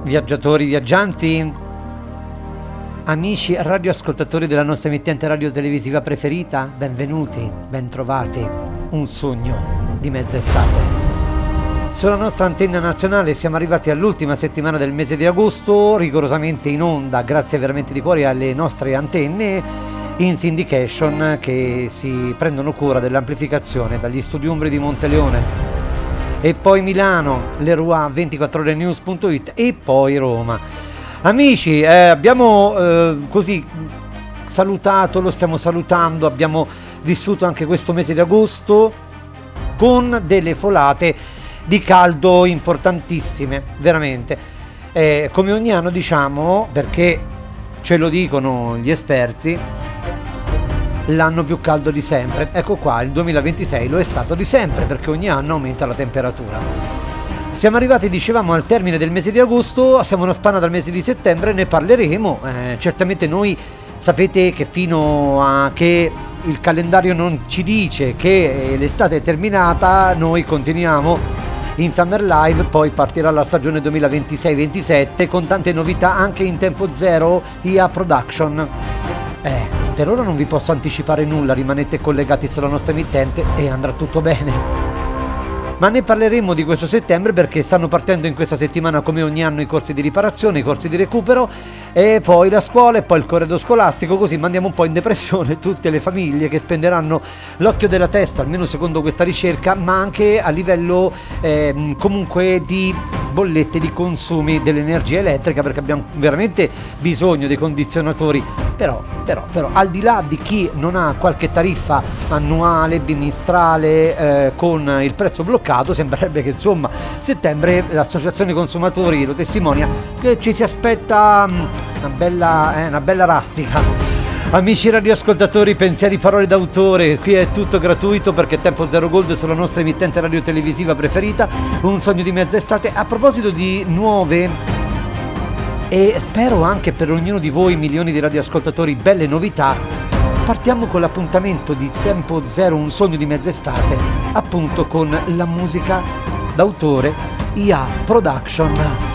Viaggiatori, viaggianti, amici radioascoltatori della nostra emittente radiotelevisiva preferita, benvenuti, bentrovati. Un sogno di mezz'estate. Sulla nostra antenna nazionale siamo arrivati all'ultima settimana del mese di agosto, rigorosamente in onda, grazie veramente di cuore alle nostre antenne in syndication che si prendono cura dell'amplificazione dagli studi Umbri di Monteleone. E poi Milano, Leroy, 24orenews.it e poi Roma. Amici, abbiamo così salutato, lo stiamo salutando, abbiamo vissuto anche questo mese di agosto con delle folate di caldo importantissime, veramente. Come ogni anno diciamo, perché ce lo dicono gli esperti, l'anno più caldo di sempre. Ecco qua, il 2026 lo è stato di sempre perché ogni anno aumenta la temperatura. Siamo arrivati, dicevamo, al termine del mese di agosto, siamo una spanna dal mese di settembre, ne parleremo. Certamente noi sapete che fino a che il calendario non ci dice che l'estate è terminata, noi continuiamo in Summer Live, poi partirà la stagione 2026-27 con tante novità anche in tempo zero IA Production. Per ora non vi posso anticipare nulla, rimanete collegati sulla nostra emittente e andrà tutto bene. Ma ne parleremo di questo settembre perché stanno partendo in questa settimana come ogni anno i corsi di riparazione, i corsi di recupero e poi la scuola e poi il corredo scolastico, così mandiamo un po' in depressione tutte le famiglie che spenderanno l'occhio della testa, almeno secondo questa ricerca, ma anche a livello comunque di bollette, di consumi dell'energia elettrica, perché abbiamo veramente bisogno dei condizionatori. Però al di là di chi non ha qualche tariffa annuale, bimestrale con il prezzo bloccato, sembrerebbe che insomma settembre l'associazione consumatori lo testimonia, che ci si aspetta una bella raffica. Amici radioascoltatori, pensieri, parole d'autore, qui è tutto gratuito perché Tempo Zero Gold sulla nostra emittente radiotelevisiva preferita, un sogno di mezz'estate. A proposito di nuove e spero anche per ognuno di voi milioni di radioascoltatori belle novità, partiamo con l'appuntamento di Tempo Zero, un sogno di mezz'estate, appunto con la musica d'autore IA Production.